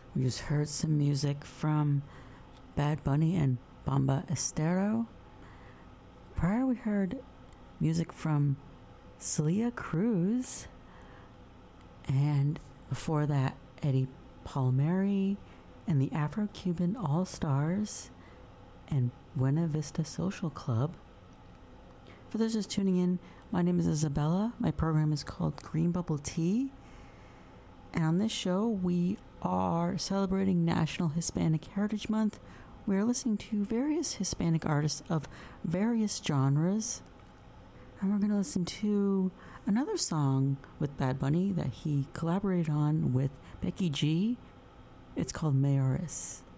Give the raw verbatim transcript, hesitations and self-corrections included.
We just heard some music from Bad Bunny and Bomba Estero. Prior, we heard music from Celia Cruz. And before that, Eddie Palmieri and the Afro-Cuban All-Stars and Buena Vista Social Club. For those just tuning in, my name is Isabella. My program is called Green Bubble Tea. And on this show, we are celebrating National Hispanic Heritage Month. We are listening to various Hispanic artists of various genres. And we're going to listen to another song with Bad Bunny that he collaborated on with Becky G. It's called Mayoris.